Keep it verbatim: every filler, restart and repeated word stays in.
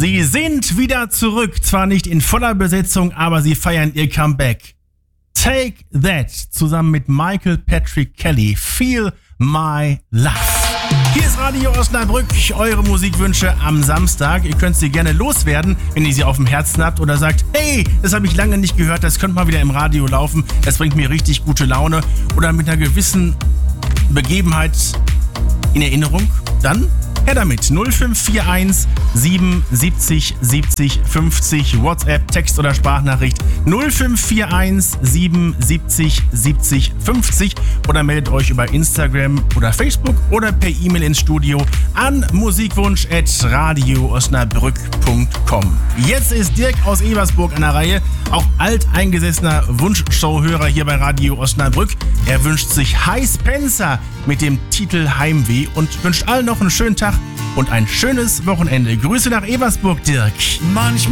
Sie sind wieder zurück, zwar nicht in voller Besetzung, aber sie feiern ihr Comeback. Take That zusammen mit Michael Patrick Kelly. Feel My Love. Hier ist Radio Osnabrück, eure Musikwünsche am Samstag. Ihr könnt sie gerne loswerden, wenn ihr sie auf dem Herzen habt oder sagt, hey, das habe ich lange nicht gehört, das könnte mal wieder im Radio laufen, das bringt mir richtig gute Laune oder mit einer gewissen Begebenheit in Erinnerung, dann her damit. null fünf vier eins siebenundsiebzig siebzig fünfzig, WhatsApp, Text oder Sprachnachricht null fünf vier eins siebenundsiebzig siebzig fünfzig oder meldet euch über Instagram oder Facebook oder per E-Mail ins Studio an musikwunsch at radioosnabrück punkt com. Jetzt ist Dirk aus Ebersburg an der Reihe, auch alteingesessener Wunschshow-Hörer hier bei Radio Osnabrück. Er wünscht sich High Spencer mit dem Titel Heimweh und wünscht allen noch einen schönen Tag und ein schönes Wochenende. Grüße nach Ebersburg, Dirk. Manchmal